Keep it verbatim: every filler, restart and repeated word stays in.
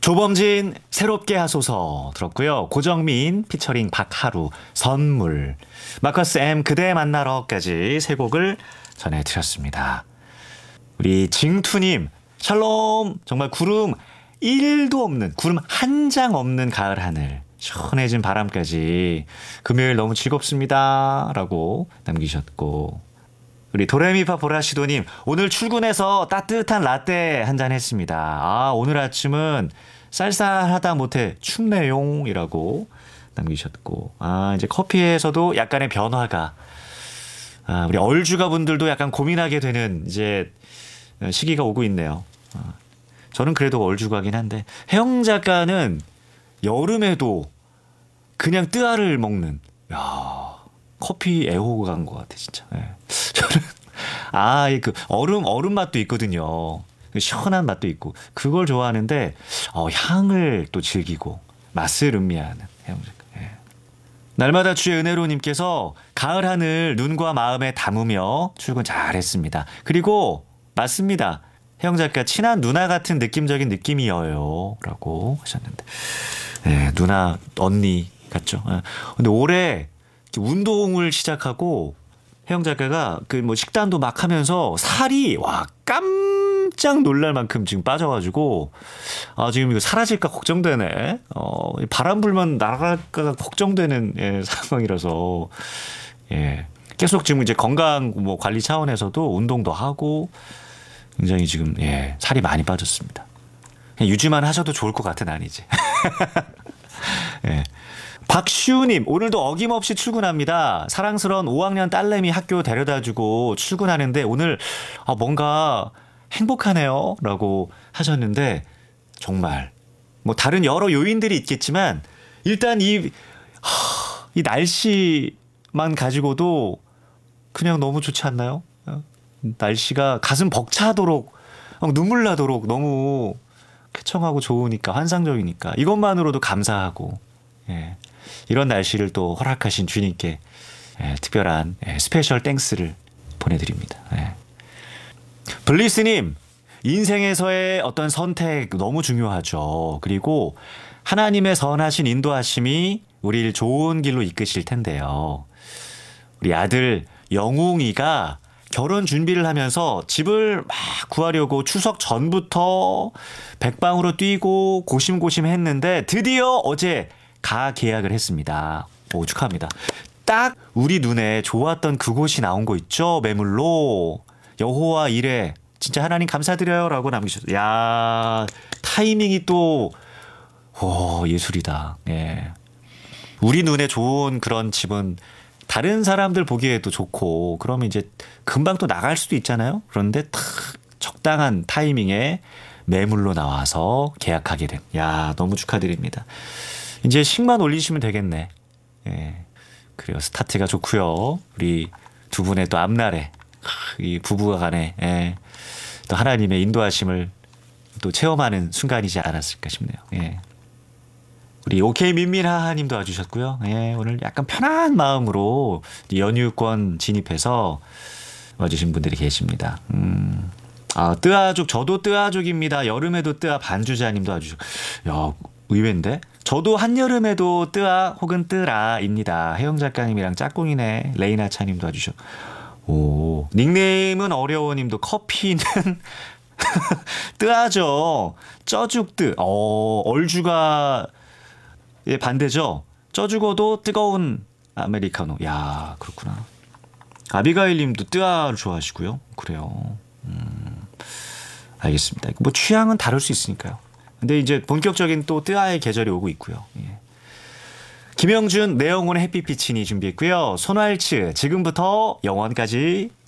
조범진 새롭게 하소서 들었고요. 고정민 피처링 박하루 선물, 마커스 M 그대 만나러까지 세 곡을 전해드렸습니다. 우리 징투님 샬롬, 정말 구름 일도 없는, 구름 한 장 없는 가을 하늘, 시원해진 바람까지 금요일 너무 즐겁습니다 라고 남기셨고, 우리 도레미파 보라시도님 오늘 출근해서 따뜻한 라떼 한잔 했습니다. 아, 오늘 아침은 쌀쌀하다 못해 춥네용이라고 남기셨고, 아, 이제 커피에서도 약간의 변화가, 아, 우리 얼주가 분들도 약간 고민하게 되는 이제 시기가 오고 있네요. 아, 저는 그래도 얼주가긴 한데, 혜영 작가는 여름에도 그냥 뜨아를 먹는, 야, 커피 애호가인 것 같아 진짜. 네. 저는 아, 그 얼음 얼음 맛도 있거든요. 시원한 맛도 있고 그걸 좋아하는데, 어, 향을 또 즐기고 맛을 음미하는 혜영 작가. 네. 날마다 주의 은혜로님께서 가을 하늘 눈과 마음에 담으며 출근 잘했습니다. 그리고 맞습니다. 혜영 작가 친한 누나 같은 느낌적인 느낌이에요 라고 하셨는데, 네, 누나 언니 같죠. 네. 근데 올해 운동을 시작하고 혜영 작가가 그 뭐 식단도 막 하면서 살이 와 깜짝 놀랄 만큼 지금 빠져가지고, 아, 지금 이거 사라질까 걱정되네. 어, 바람 불면 날아갈까 걱정되는, 예, 상황이라서, 예, 계속 지금 이제 건강 뭐 관리 차원에서도 운동도 하고 굉장히 지금, 예, 살이 많이 빠졌습니다. 그냥 유지만 하셔도 좋을 것 같은 아니지. 예. 박시우님 오늘도 어김없이 출근합니다. 사랑스러운 오 학년 딸내미 학교 데려다주고 출근하는데 오늘 아, 뭔가 행복하네요 라고 하셨는데, 정말 뭐 다른 여러 요인들이 있겠지만 일단 이, 하, 이 날씨만 가지고도 그냥 너무 좋지 않나요? 날씨가 가슴 벅차도록 눈물 나도록 너무 쾌청하고 좋으니까, 환상적이니까 이것만으로도 감사하고, 예, 이런 날씨를 또 허락하신 주님께, 예, 특별한, 예, 스페셜 땡스를 보내드립니다. 예. 블리스님, 인생에서의 어떤 선택 너무 중요하죠. 그리고 하나님의 선하신 인도하심이 우리를 좋은 길로 이끄실 텐데요. 우리 아들 영웅이가 결혼 준비를 하면서 집을 막 구하려고 추석 전부터 백방으로 뛰고 고심고심 했는데 드디어 어제 가 계약을 했습니다. 오, 축하합니다. 딱 우리 눈에 좋았던 그곳이 나온 거 있죠? 매물로. 여호와 이레 진짜 하나님 감사드려요 라고 남기셨어요. 야, 타이밍이 또, 오, 예술이다. 예. 우리 눈에 좋은 그런 집은 다른 사람들 보기에도 좋고 그러면 이제 금방 또 나갈 수도 있잖아요. 그런데 탁 적당한 타이밍에 매물로 나와서 계약하게 된. 야, 너무 축하드립니다. 이제 식만 올리시면 되겠네. 예. 그래요. 스타트가 좋고요. 우리 두 분의 또 앞날에 이 부부가 간에, 예, 또 하나님의 인도하심을 또 체험하는 순간이지 않았을까 싶네요. 예. 우리 오케이 민민하님도 와주셨고요. 예, 오늘 약간 편한 마음으로 연휴권 진입해서 와주신 분들이 계십니다. 음, 아, 뜨아족, 저도 뜨아족입니다. 여름에도 뜨아 반주자님도 와주셨고, 야, 의외인데? 저도 한여름에도 뜨아 혹은 뜨라입니다. 혜영 작가님이랑 짝꿍이네. 레이나 차님도 와주셨고, 오, 닉네임은 어려워님도 커피는 뜨아죠. 쪄죽뜨. 어, 얼주가, 예, 반대죠. 쪄 죽어도 뜨거운 아메리카노. 야, 그렇구나. 아비가일 님도 뜨아를 좋아하시고요. 그래요. 음, 알겠습니다. 뭐 취향은 다를 수 있으니까요. 근데 이제 본격적인 또 뜨아의 계절이 오고 있고요. 예. 김영준, 내 영혼의 햇빛 비치니 준비했고요. 손왈츠, 지금부터 영원까지.